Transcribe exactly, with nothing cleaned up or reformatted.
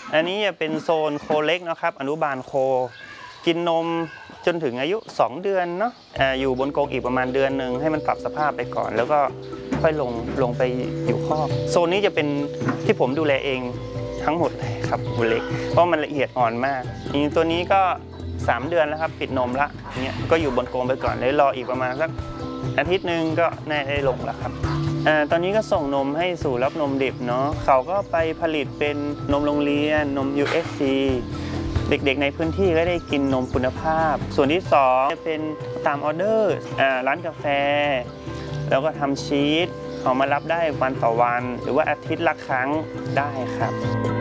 อันนี้จะเป็นโซนโคเล็กนะครับอนุบาลโคกินนมจนถึงอายุสองเดือนเนาะ อ, อยู่บนกรงอีกประมาณเดือนหนึ่งให้มันปรับสภาพไปก่อนแล้วก็ค่อยลงลงไปอยู่คอกโซนนี้จะเป็นที่ผมดูแลเองทั้งหมดเลยครับบุเล็กเพราะมันละเอียดอ่อนมากตัวนี้ก็สามเดือนแล้วครับปิดนมละเนี่ยก็อยู่บนกรงไปก่อนเลยรออีกประมาณสักอาทิตย์หนึ่งก็น่าได้ลงแล้วครับอ่าตอนนี้ก็ส่งนมให้สู่รับนมดิบเนาะเขาก็ไปผลิตเป็นนมโรงเรียนนม ยู เอส ซี เด็กๆในพื้นที่ก็ได้กินนมคุณภาพส่วนที่สองจะเป็นตามออเดอร์อ่าร้านกาแฟแล้วก็ทำชีสเขามารับได้วันต่อวันหรือว่าอาทิตย์ละครั้งได้ครับ